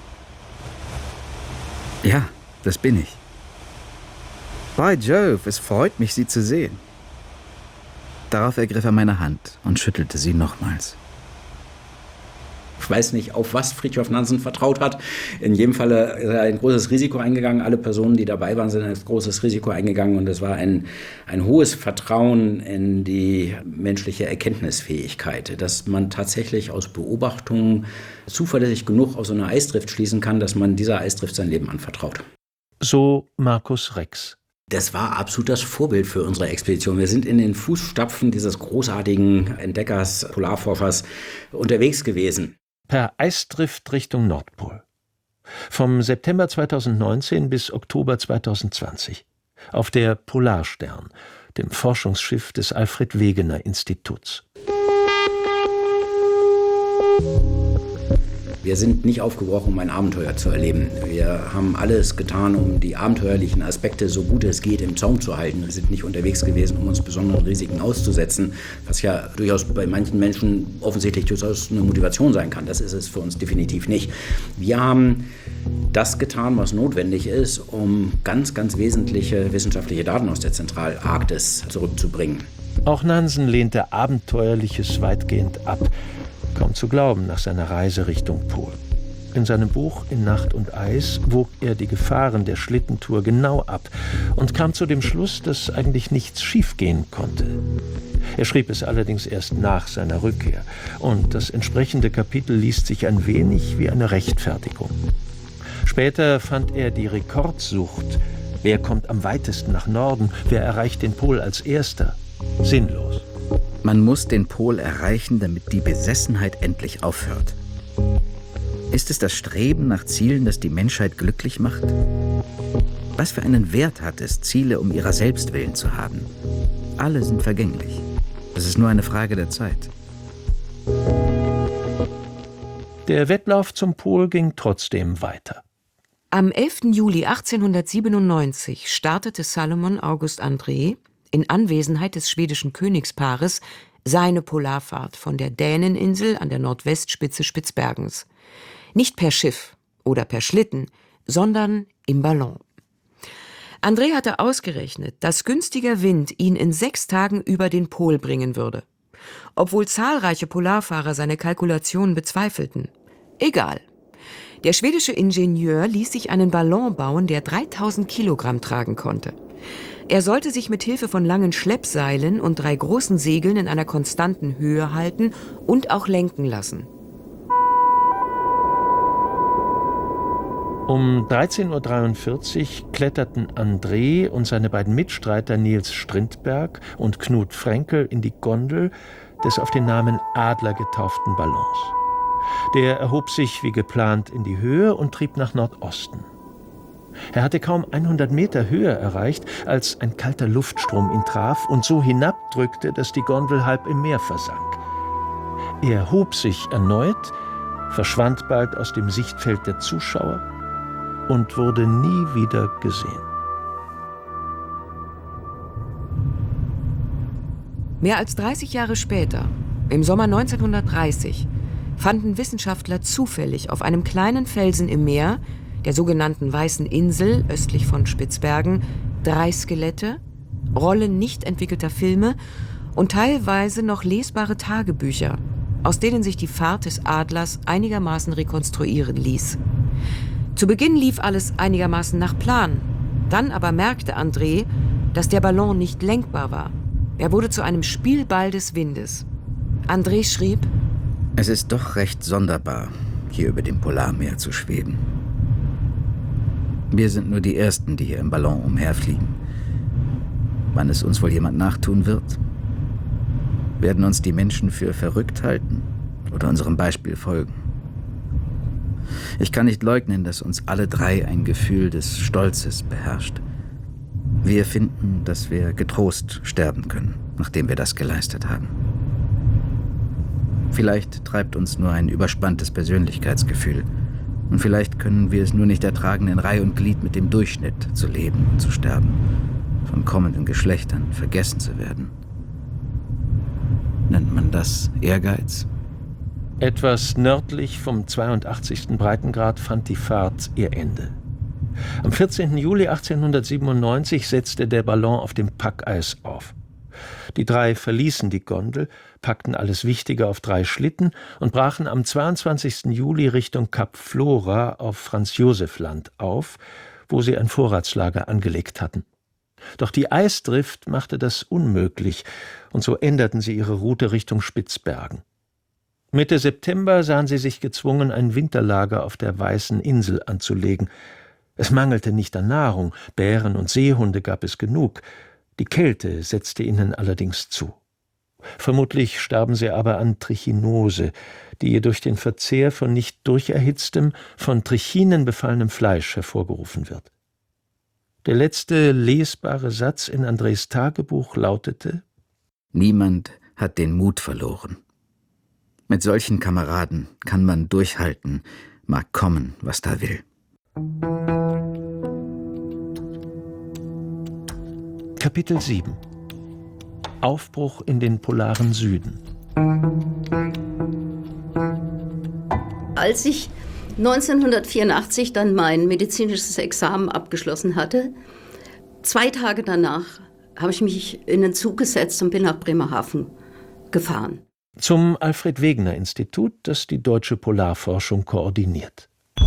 »Ja, das bin ich.« »By Jove, es freut mich, Sie zu sehen.« Darauf ergriff er meine Hand und schüttelte sie nochmals. Ich weiß nicht, auf was Fridtjof Nansen vertraut hat. In jedem Fall ist er ein großes Risiko eingegangen. Alle Personen, die dabei waren, sind ein großes Risiko eingegangen. Und es war ein, ein hohes Vertrauen in die menschliche Erkenntnisfähigkeit, dass man tatsächlich aus Beobachtungen zuverlässig genug aus so einer Eisdrift schließen kann, dass man dieser Eisdrift sein Leben anvertraut. So Markus Rex. Das war absolut das Vorbild für unsere Expedition. Wir sind in den Fußstapfen dieses großartigen Entdeckers, Polarforschers unterwegs gewesen. Per Eisdrift Richtung Nordpol. Vom September zweitausendneunzehn bis Oktober zweitausendzwanzig. Auf der Polarstern, dem Forschungsschiff des Alfred Wegener Instituts. Wir sind nicht aufgebrochen, um ein Abenteuer zu erleben. Wir haben alles getan, um die abenteuerlichen Aspekte so gut es geht im Zaum zu halten. Wir sind nicht unterwegs gewesen, um uns besonderen Risiken auszusetzen, was ja durchaus bei manchen Menschen offensichtlich durchaus eine Motivation sein kann. Das ist es für uns definitiv nicht. Wir haben das getan, was notwendig ist, um ganz, ganz wesentliche wissenschaftliche Daten aus der Zentralarktis zurückzubringen. Auch Nansen lehnte Abenteuerliches weitgehend ab. Kaum zu glauben nach seiner Reise Richtung Pol. In seinem Buch »In Nacht und Eis« wog er die Gefahren der Schlittentour genau ab und kam zu dem Schluss, dass eigentlich nichts schiefgehen konnte. Er schrieb es allerdings erst nach seiner Rückkehr, und das entsprechende Kapitel liest sich ein wenig wie eine Rechtfertigung. Später fand er die Rekordsucht, wer kommt am weitesten nach Norden, wer erreicht den Pol als Erster, sinnlos. Man muss den Pol erreichen, damit die Besessenheit endlich aufhört. Ist es das Streben nach Zielen, das die Menschheit glücklich macht? Was für einen Wert hat es, Ziele um ihrer selbst willen zu haben? Alle sind vergänglich. Es ist nur eine Frage der Zeit. Der Wettlauf zum Pol ging trotzdem weiter. Am elften Juli achtzehnhundertsiebenundneunzig startete Salomon August André in Anwesenheit des schwedischen Königspaares seine Polarfahrt von der Däneninsel an der Nordwestspitze Spitzbergens. Nicht per Schiff oder per Schlitten, sondern im Ballon. André hatte ausgerechnet, dass günstiger Wind ihn in sechs Tagen über den Pol bringen würde. Obwohl zahlreiche Polarfahrer seine Kalkulationen bezweifelten. Egal. Der schwedische Ingenieur ließ sich einen Ballon bauen, der dreitausend Kilogramm tragen konnte. Er sollte sich mit Hilfe von langen Schleppseilen und drei großen Segeln in einer konstanten Höhe halten und auch lenken lassen. Um dreizehn Uhr dreiundvierzig kletterten André und seine beiden Mitstreiter Niels Strindberg und Knut Frenkel in die Gondel des auf den Namen Adler getauften Ballons. Der erhob sich wie geplant in die Höhe und trieb nach Nordosten. Er hatte kaum hundert Meter Höhe erreicht, als ein kalter Luftstrom ihn traf und so hinabdrückte, dass die Gondel halb im Meer versank. Er hob sich erneut, verschwand bald aus dem Sichtfeld der Zuschauer und wurde nie wieder gesehen. Mehr als dreißig Jahre später, im Sommer neunzehnhundertdreißig, fanden Wissenschaftler zufällig auf einem kleinen Felsen im Meer, der sogenannten Weißen Insel östlich von Spitzbergen, drei Skelette, Rollen nicht entwickelter Filme und teilweise noch lesbare Tagebücher, aus denen sich die Fahrt des Adlers einigermaßen rekonstruieren ließ. Zu Beginn lief alles einigermaßen nach Plan. Dann aber merkte André, dass der Ballon nicht lenkbar war. Er wurde zu einem Spielball des Windes. André schrieb: Es ist doch recht sonderbar, hier über dem Polarmeer zu schweben. Wir sind nur die Ersten, die hier im Ballon umherfliegen. Wann es uns wohl jemand nachtun wird? Werden uns die Menschen für verrückt halten oder unserem Beispiel folgen? Ich kann nicht leugnen, dass uns alle drei ein Gefühl des Stolzes beherrscht. Wir finden, dass wir getrost sterben können, nachdem wir das geleistet haben. Vielleicht treibt uns nur ein überspanntes Persönlichkeitsgefühl. Und vielleicht können wir es nur nicht ertragen, in Reih und Glied mit dem Durchschnitt zu leben und zu sterben, von kommenden Geschlechtern vergessen zu werden. Nennt man das Ehrgeiz? Etwas nördlich vom zweiundachtzigsten Breitengrad fand die Fahrt ihr Ende. Am vierzehnten Juli achtzehnhundertsiebenundneunzig setzte der Ballon auf dem Packeis auf. Die drei verließen die Gondel, packten alles Wichtige auf drei Schlitten und brachen am zweiundzwanzigsten Juli Richtung Kap Flora auf Franz-Josef-Land auf, wo sie ein Vorratslager angelegt hatten. Doch die Eisdrift machte das unmöglich, und so änderten sie ihre Route Richtung Spitzbergen. Mitte September sahen sie sich gezwungen, ein Winterlager auf der Weißen Insel anzulegen. Es mangelte nicht an Nahrung, Bären und Seehunde gab es genug. Die Kälte setzte ihnen allerdings zu. Vermutlich starben sie aber an Trichinose, die durch den Verzehr von nicht durcherhitztem, von Trichinen befallenem Fleisch hervorgerufen wird. Der letzte lesbare Satz in Andrés Tagebuch lautete: Niemand hat den Mut verloren. Mit solchen Kameraden kann man durchhalten, mag kommen, was da will. Kapitel sieben. Aufbruch in den polaren Süden. Als ich neunzehnhundertvierundachtzig dann mein medizinisches Examen abgeschlossen hatte, zwei Tage danach habe ich mich in den Zug gesetzt und bin nach Bremerhaven gefahren. Zum Alfred-Wegener-Institut, das die deutsche Polarforschung koordiniert.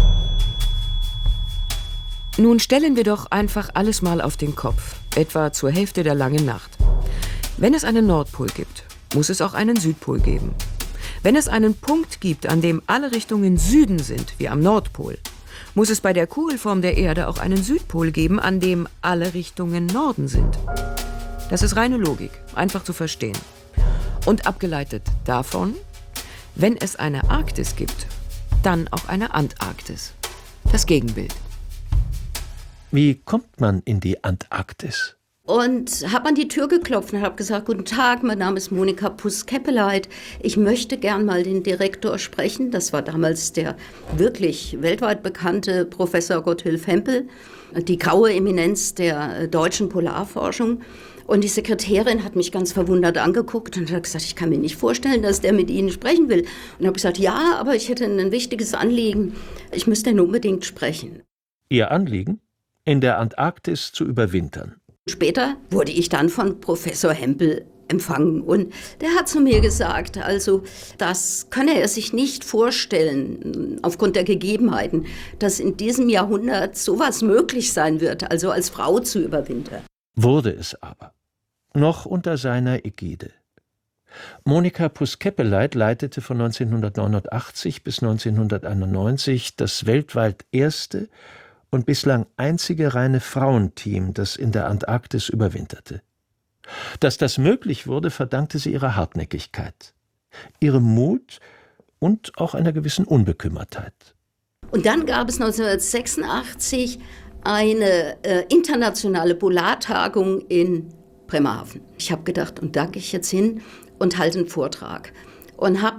Nun stellen wir doch einfach alles mal auf den Kopf, etwa zur Hälfte der langen Nacht. Wenn es einen Nordpol gibt, muss es auch einen Südpol geben. Wenn es einen Punkt gibt, an dem alle Richtungen Süden sind, wie am Nordpol, muss es bei der Kugelform der Erde auch einen Südpol geben, an dem alle Richtungen Norden sind. Das ist reine Logik, einfach zu verstehen. Und abgeleitet davon, wenn es eine Arktis gibt, dann auch eine Antarktis. Das Gegenbild. Wie kommt man in die Antarktis? Und habe an die Tür geklopft und habe gesagt: Guten Tag, mein Name ist Monika Puss-Keppeleit. Ich möchte gern mal den Direktor sprechen. Das war damals der wirklich weltweit bekannte Professor Gotthilf Hempel, die graue Eminenz der deutschen Polarforschung. Und die Sekretärin hat mich ganz verwundert angeguckt und hat gesagt, ich kann mir nicht vorstellen, dass der mit Ihnen sprechen will. Und habe gesagt, ja, aber ich hätte ein wichtiges Anliegen. Ich müsste ihn unbedingt sprechen. Ihr Anliegen? In der Antarktis zu überwintern. Später wurde ich dann von Professor Hempel empfangen und der hat zu mir gesagt, also das könne er sich nicht vorstellen, aufgrund der Gegebenheiten, dass in diesem Jahrhundert sowas möglich sein wird, also als Frau zu überwintern. Wurde es aber. Noch unter seiner Ägide. Monika Puss-Keppeleit leitete von neunzehnhundertneunundachtzig bis neunzehnhunderteinundneunzig das weltweit erste und bislang einzige reine Frauenteam, das in der Antarktis überwinterte. Dass das möglich wurde, verdankte sie ihrer Hartnäckigkeit, ihrem Mut und auch einer gewissen Unbekümmertheit. Und dann gab es neunzehnhundertsechsundachtzig eine äh, internationale Polartagung in Bremerhaven. Ich habe gedacht, und da gehe ich jetzt hin und halte einen Vortrag. Und habe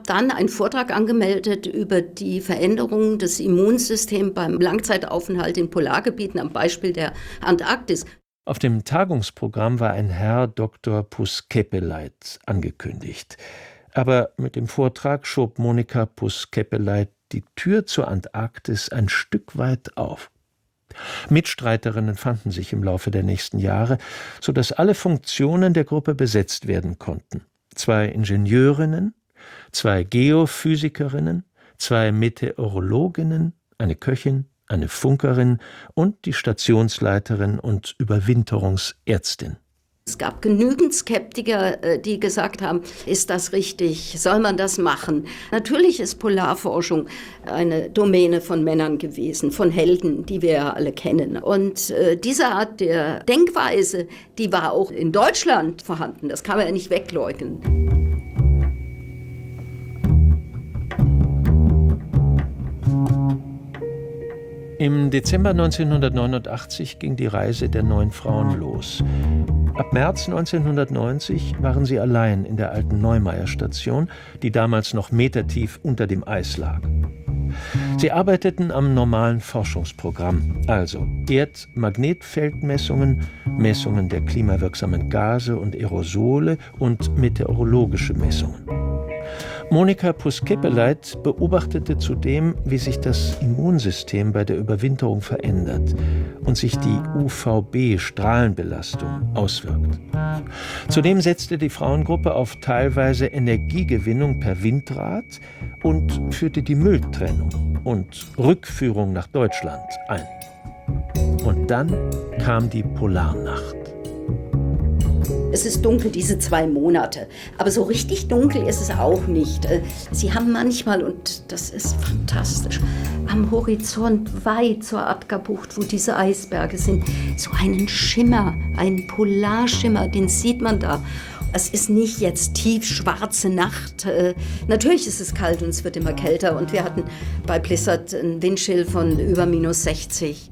dann einen Vortrag angemeldet über die Veränderungen des Immunsystems beim Langzeitaufenthalt in Polargebieten am Beispiel der Antarktis. Auf dem Tagungsprogramm war ein Herr Doktor Puss-Kepeleit angekündigt. Aber mit dem Vortrag schob Monika Puss-Kepeleit die Tür zur Antarktis ein Stück weit auf. Mitstreiterinnen fanden sich im Laufe der nächsten Jahre, sodass alle Funktionen der Gruppe besetzt werden konnten. Zwei Ingenieurinnen, zwei Geophysikerinnen, zwei Meteorologinnen, eine Köchin, eine Funkerin und die Stationsleiterin und Überwinterungsärztin. Es gab genügend Skeptiker, die gesagt haben, ist das richtig, soll man das machen? Natürlich ist Polarforschung eine Domäne von Männern gewesen, von Helden, die wir ja alle kennen. Und äh, diese Art der Denkweise, die war auch in Deutschland vorhanden, das kann man ja nicht wegleugnen. Im Dezember neunzehnhundertneunundachtzig ging die Reise der neun Frauen los. Ab März neunzehnhundertneunzig waren sie allein in der alten Neumayer-Station, die damals noch metertief unter dem Eis lag. Sie arbeiteten am normalen Forschungsprogramm, also Erdmagnetfeldmessungen, Messungen der klimawirksamen Gase und Aerosole und meteorologische Messungen. Monika Puss-Kepeleit beobachtete zudem, wie sich das Immunsystem bei der Überwinterung verändert und sich die U V B-Strahlenbelastung auswirkt. Zudem setzte die Frauengruppe auf teilweise Energiegewinnung per Windrad und führte die Mülltrennung und Rückführung nach Deutschland ein. Und dann kam die Polarnacht. Es ist dunkel, diese zwei Monate. Aber so richtig dunkel ist es auch nicht. Sie haben manchmal, und das ist fantastisch, am Horizont weit zur Abgabucht, wo diese Eisberge sind, so einen Schimmer, einen Polarschimmer, den sieht man da. Es ist nicht jetzt tiefschwarze Nacht. Natürlich ist es kalt und es wird immer kälter. Und wir hatten bei Blizzard einen Windchill von über minus sechzig.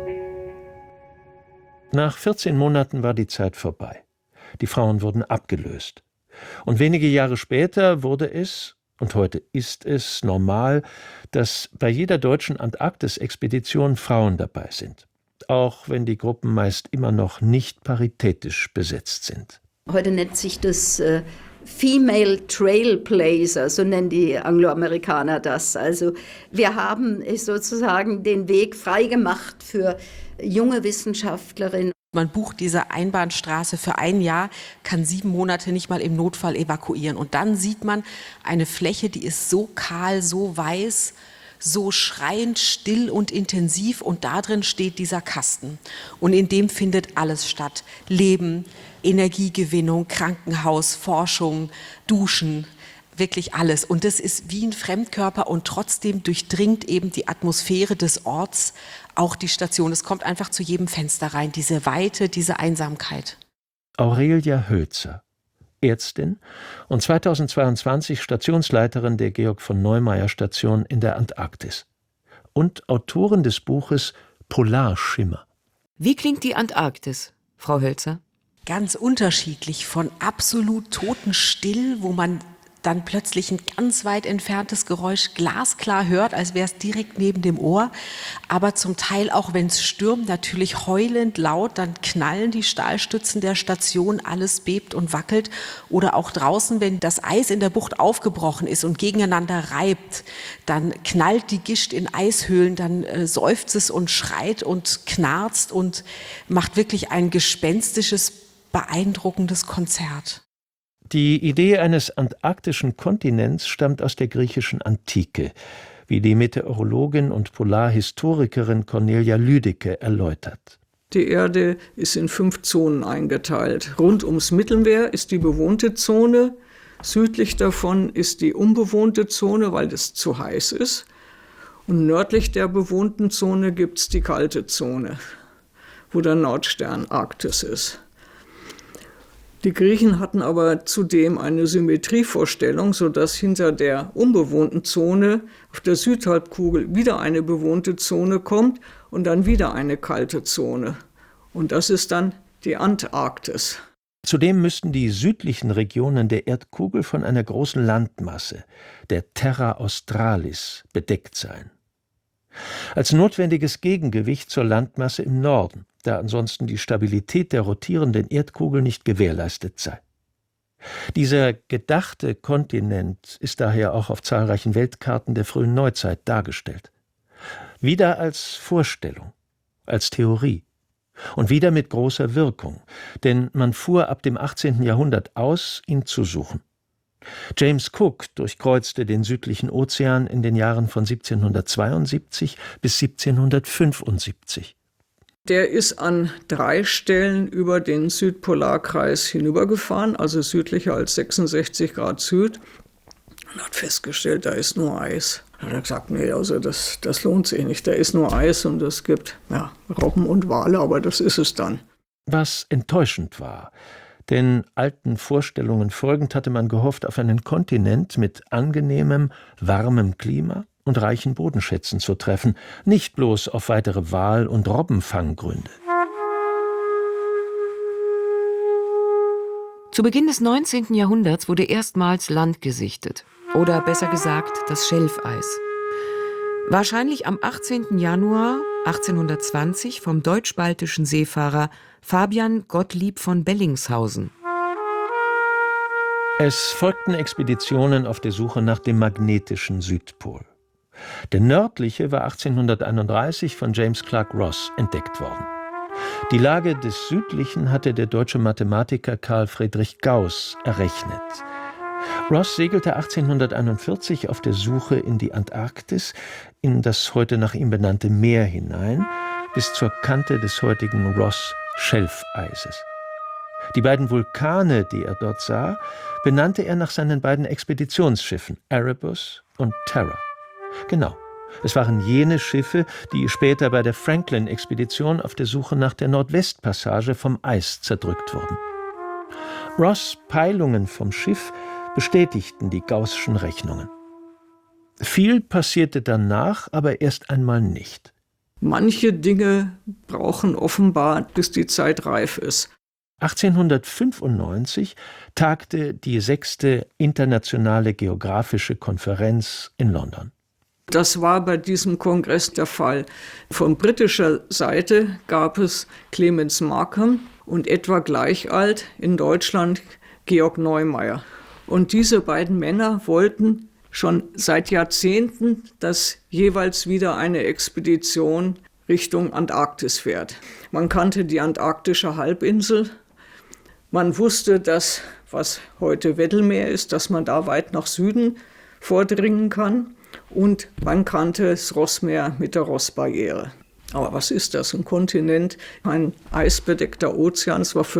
Nach vierzehn Monaten war die Zeit vorbei. Die Frauen wurden abgelöst. Und wenige Jahre später wurde es, und heute ist es, normal, dass bei jeder deutschen Antarktis-Expedition Frauen dabei sind. Auch wenn die Gruppen meist immer noch nicht paritätisch besetzt sind. Heute nennt sich das äh, Female Trailblazer, so nennen die Angloamerikaner das. Also wir haben sozusagen den Weg freigemacht für junge Wissenschaftlerinnen. Man bucht diese Einbahnstraße für ein Jahr, kann sieben Monate nicht mal im Notfall evakuieren. Und dann sieht man eine Fläche, die ist so kahl, so weiß, so schreiend still und intensiv. Und da drin steht dieser Kasten. Und in dem findet alles statt. Leben, Energiegewinnung, Krankenhaus, Forschung, Duschen. Wirklich alles. Und das ist wie ein Fremdkörper und trotzdem durchdringt eben die Atmosphäre des Orts auch die Station. Es kommt einfach zu jedem Fenster rein, diese Weite, diese Einsamkeit. Aurelia Hölzer, Ärztin und zweitausendzweiundzwanzig Stationsleiterin der Georg von Neumayer Station in der Antarktis. Und Autorin des Buches Polarschimmer. Wie klingt die Antarktis, Frau Hölzer? Ganz unterschiedlich, von absolut totenstill, wo man dann plötzlich ein ganz weit entferntes Geräusch glasklar hört, als wäre es direkt neben dem Ohr. Aber zum Teil auch, wenn es stürmt, natürlich heulend laut, dann knallen die Stahlstützen der Station, alles bebt und wackelt. Oder auch draußen, wenn das Eis in der Bucht aufgebrochen ist und gegeneinander reibt, dann knallt die Gischt in Eishöhlen, dann äh, seufzt es und schreit und knarzt und macht wirklich ein gespenstisches, beeindruckendes Konzert. Die Idee eines antarktischen Kontinents stammt aus der griechischen Antike, wie die Meteorologin und Polarhistorikerin Cornelia Lüdecke erläutert. Die Erde ist in fünf Zonen eingeteilt. Rund ums Mittelmeer ist die bewohnte Zone, südlich davon ist die unbewohnte Zone, weil es zu heiß ist. Und nördlich der bewohnten Zone gibt es die kalte Zone, wo der Nordstern Arktis ist. Die Griechen hatten aber zudem eine Symmetrievorstellung, sodass hinter der unbewohnten Zone auf der Südhalbkugel wieder eine bewohnte Zone kommt und dann wieder eine kalte Zone. Und das ist dann die Antarktis. Zudem müssten die südlichen Regionen der Erdkugel von einer großen Landmasse, der Terra Australis, bedeckt sein. Als notwendiges Gegengewicht zur Landmasse im Norden, da ansonsten die Stabilität der rotierenden Erdkugel nicht gewährleistet sei. Dieser gedachte Kontinent ist daher auch auf zahlreichen Weltkarten der frühen Neuzeit dargestellt. Wieder als Vorstellung, als Theorie. Und wieder mit großer Wirkung, denn man fuhr ab dem achtzehnten Jahrhundert aus, ihn zu suchen. James Cook durchkreuzte den südlichen Ozean in den Jahren von siebzehnhundertzweiundsiebzig bis siebzehnhundertfünfundsiebzig. Der ist an drei Stellen über den Südpolarkreis hinübergefahren, also südlicher als sechsundsechzig Grad Süd, und hat festgestellt, da ist nur Eis. Dann hat er gesagt, nee, also das, das lohnt sich nicht, da ist nur Eis und es gibt ja, Robben und Wale, aber das ist es dann. Was enttäuschend war, denn alten Vorstellungen folgend hatte man gehofft auf einen Kontinent mit angenehmem, warmem Klima und reichen Bodenschätzen zu treffen, nicht bloß auf weitere Wal- und Robbenfanggründe. Zu Beginn des neunzehnten Jahrhunderts wurde erstmals Land gesichtet. Oder besser gesagt, das Schelfeis. Wahrscheinlich am achtzehnten Januar achtzehnhundertzwanzig vom deutsch-baltischen Seefahrer Fabian Gottlieb von Bellingshausen. Es folgten Expeditionen auf der Suche nach dem magnetischen Südpol. Der nördliche war achtzehnhunderteinunddreißig von James Clark Ross entdeckt worden. Die Lage des südlichen hatte der deutsche Mathematiker Carl Friedrich Gauß errechnet. Ross segelte achtzehnhunderteinundvierzig auf der Suche in die Antarktis, in das heute nach ihm benannte Meer hinein, bis zur Kante des heutigen Ross-Schelfeises. Die beiden Vulkane, die er dort sah, benannte er nach seinen beiden Expeditionsschiffen Erebus und Terror. Genau, es waren jene Schiffe, die später bei der Franklin-Expedition auf der Suche nach der Nordwestpassage vom Eis zerdrückt wurden. Ross' Peilungen vom Schiff bestätigten die Gaußschen Rechnungen. Viel passierte danach aber erst einmal nicht. Manche Dinge brauchen offenbar, bis die Zeit reif ist. achtzehnhundertfünfundneunzig tagte die sechste Internationale Geographische Konferenz in London. Das war bei diesem Kongress der Fall. Von britischer Seite gab es Clemens Markham und etwa gleich alt in Deutschland Georg Neumeier. Und diese beiden Männer wollten schon seit Jahrzehnten, dass jeweils wieder eine Expedition Richtung Antarktis fährt. Man kannte die antarktische Halbinsel. Man wusste, dass, was heute Weddellmeer ist, dass man da weit nach Süden vordringen kann. Und man kannte das Rossmeer mit der Rossbarriere. Aber was ist das? Ein Kontinent, ein eisbedeckter Ozean, es war